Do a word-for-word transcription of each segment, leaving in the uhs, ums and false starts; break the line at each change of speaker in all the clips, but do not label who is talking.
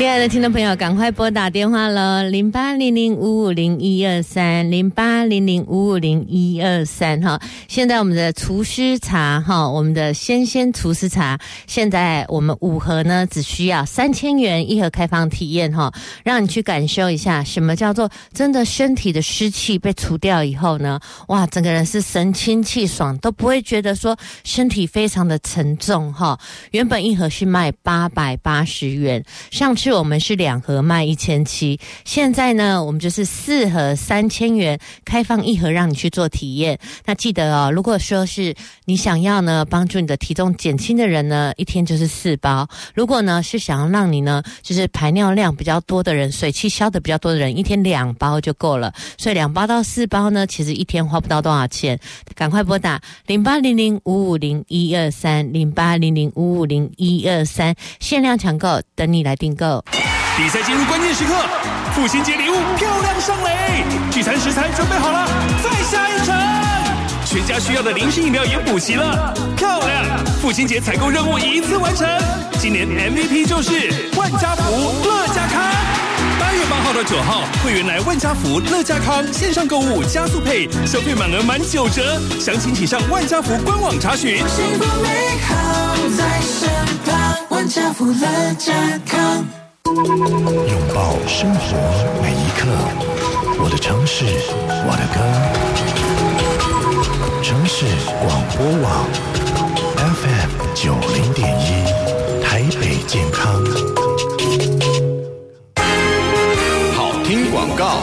亲爱的听众朋友，赶快拨打电话了，零八零零五五零一二三，零八零零五五零一二三哈。现在我们的厨师茶哈，我们的鲜鲜厨师茶，现在我们五盒呢只需要三千元一盒开放体验哈，让你去感受一下什么叫做真的身体的湿气被除掉以后呢，哇，整个人是神清气爽，都不会觉得说身体非常的沉重哈。原本一盒是卖八百八十元，上次我们是两盒卖一千七，现在呢我们就是四盒三千元，开放一盒让你去做体验。那记得哦，如果说是你想要呢帮助你的体重减轻的人呢，一天就是四包；如果呢是想要让你呢就是排尿量比较多的人，水气消的比较多的人，一天两包就够了。所以两包到四包呢，其实一天花不到多少钱。赶快拨打零八零零五五零一二三，零八零零五五零一二三，限量抢购，等你来订购。
比赛进入关键时刻，父亲节礼物漂亮上垒，聚餐食材准备好了，再下一城。全家需要的零食饮料也补齐了，漂亮！父亲节采购任务一次完成，今年 M V P 就是万家福乐家康。八月八号到九号，会员来万家福乐家康线上购物加速配，消费满额满九折，详情请上万家福官网查询。
幸福美好在身旁，万家福乐家康。
拥抱生活每一刻，我的城市，我的歌。城市广播网 F M 九零点一，台北健康。
好听广告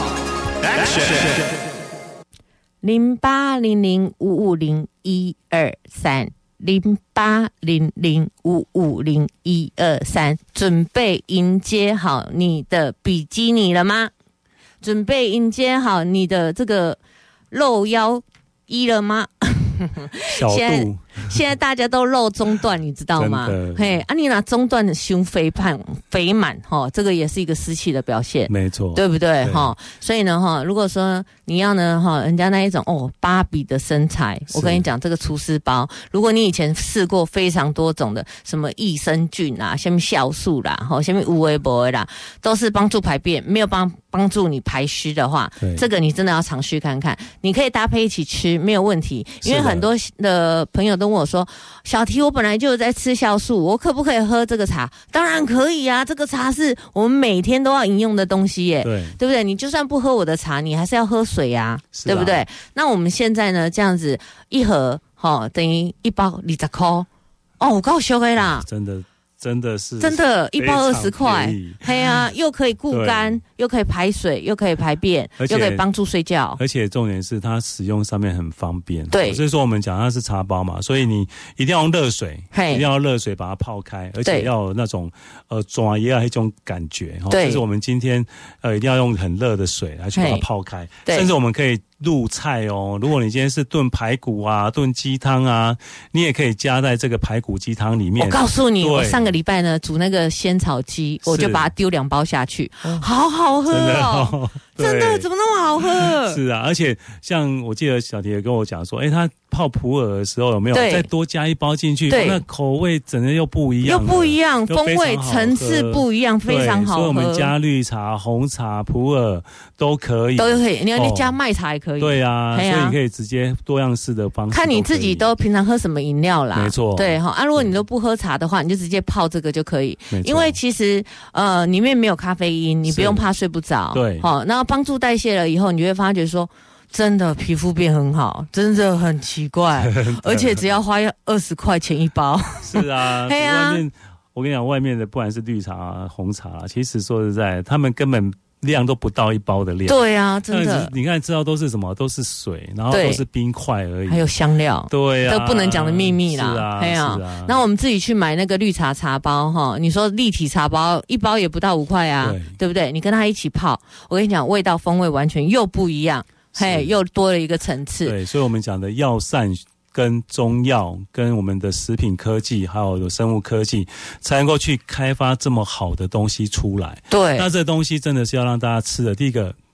，Action！
零八零零五五零一二三。零八零零五五零一二三，准备迎接好你的比基尼了吗？准备迎接好你的这个露腰衣了吗？
小
现在
度
现在大家都露中段，你知道吗？嘿，啊，你拿中段的胸肥胖肥满哈，这个也是一个湿气的表现，
没错，
对不对哈？所以呢哈，如果说你要呢哈，人家那一种哦芭比的身材，我跟你讲，这个厨师包，如果你以前试过非常多种的，什么益生菌啊，什么酵素啦，哈，什么无微博啦，都是帮助排便，没有帮帮助你排湿的话，这个你真的要尝试看看。你可以搭配一起吃，没有问题，因为很多的朋友都问我说，小提，我本来就有在吃酵素，我可不可以喝这个茶？当然可以啊，这个茶是我们每天都要饮用的东西耶，对，对不对？你就算不喝我的茶，你还是要喝水啊，对不对？那我们现在呢，这样子一盒，哈、哦，等于一包二十块，哦，我够俗的啦，
真的。真的是
真的，一包二十块，嘿啊，又可以固肝，又可以排水，又可以排便，又可以帮助睡觉。
而且重点是它使用上面很方便。
对，
所以说我们讲它是茶包嘛，所以你一定要用热水，一定要热水把它泡开，而且要有那种呃抓也要一种感觉。对，就是我们今天呃一定要用很热的水来去把它泡开，甚至我们可以入菜哦。如果你今天是炖排骨啊、炖鸡汤啊，你也可以加在这个排骨鸡汤里面。
我告诉你，我上个礼拜呢煮那个仙草鸡，我就把它丢两包下去，好好喝哦，真的怎么那么好喝？
是啊，而且像我记得小提也跟我讲说，哎，他泡普洱的时候有没有再多加一包进去？那口味整个又不一样，
又不一样，风味层次不一样，非常好喝。
所以我们加绿茶、红茶、普洱都可以，
都可以。你要你加麦茶也可以。
对啊，所以你可以直接多样式的方式，
看你自己都平常喝什么饮料啦。
没错，
对哈啊，如果你都不喝茶的话，你就直接泡这个就可以。因为其实呃里面没有咖啡因，你不用怕睡不着。对，好，然后帮助代谢了以后，你会发觉说，真的皮肤变很好，真的很奇怪，而且只要花二十块钱一包。
是啊，对啊。外面我跟你讲，外面的不管是绿茶、啊、红茶、啊，其实说实在，他们根本量都不到一包的量。对啊，真的。你看，知道都是什么？都是水，然后都是冰块而已，
还有香料。对啊，都不能讲的秘密啦。是啊，是啊。啊那我们自己去买那个绿茶茶包哈，你说立体茶包一包也不到五块啊， 对, 对不对？你跟它一起泡，我跟你讲，味道风味完全又不一样，嘿，又多了一个层次。
对，所以我们讲的药膳。跟中药、跟我们的食品科技，还有有生物科技，才能够去开发这么好的东西出来。对，那这东西真的是要让大家吃的。第一个，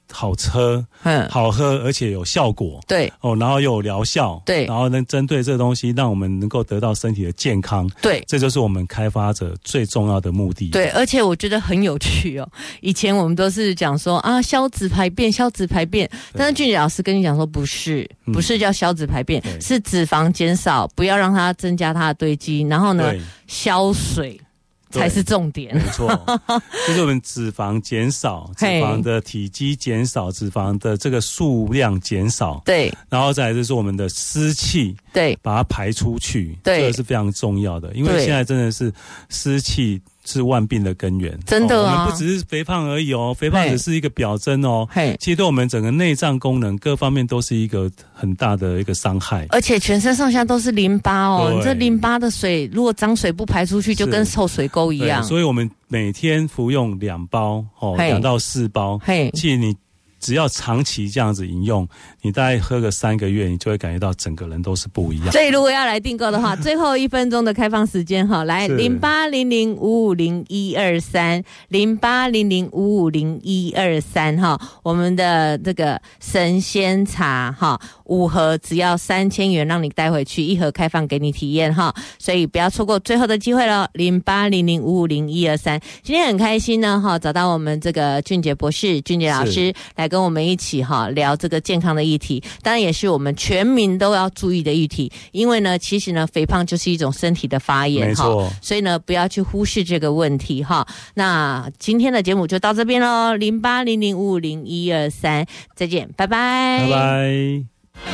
好吃，嗯，好喝，而且有效果，
对，
哦，然后又有疗效，
对，
然后能针对这个东西，让我们能够得到身体的健康，
对，
这就是我们开发者最重要的目的。
对，而且我觉得很有趣哦。以前我们都是讲说啊，消脂排便，消脂排便，但是俊杰老师跟你讲说，不是，不是叫消脂排便，嗯、是脂肪减少，不要让它增加它的堆积，然后呢，消水。才是重点，
没错，就是我们脂肪减少，脂肪的体积减少，脂肪的这个数量减少，
对，
然后再来就是我们的湿气，
对，
把它排出去，
对，
这个是非常重要的，因为现在真的是湿气是万病的根源，
真的啊、
哦！我们不只是肥胖而已哦，肥胖只是一个表征哦，其实对我们整个内脏功能各方面都是一个很大的一个伤害，
而且全身上下都是淋巴哦，你这淋巴的水如果脏水不排出去，就跟臭水沟一样，
所以我们每天服用两包哦，两到四包，其实你只要长期这样子饮用，你大概喝个三个月，你就会感觉到整个人都是不一样。
所以如果要来订购的话，最后一分钟的开放时间哈，来零八零零五五零一二三零八零零五五零一二三哈，我们的这个神仙茶哈，五盒只要三千元，让你带回去，一盒开放给你体验哈，所以不要错过最后的机会了。零八零零五五零一二三，今天很开心呢哈，找到我们这个俊杰博士、俊杰老师来跟我们一起哈聊这个健康的议题，当然也是我们全民都要注意的议题。因为呢，其实呢，肥胖就是一种身体的发炎哈，所以呢，不要去忽视这个问题哈。那今天的节目就到这边喽，零八零零五五零一二三，再见，拜拜，
拜拜。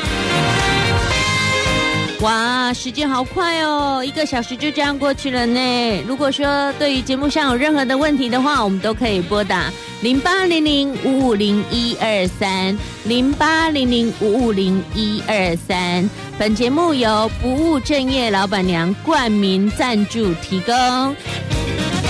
哇，时间好快哦，一个小时就这样过去了呢。如果说对于节目上有任何的问题的话，我们都可以拨打零八零零五五零一二三零八零零五五零一二三。本节目由不务正业老板娘冠名赞助提供。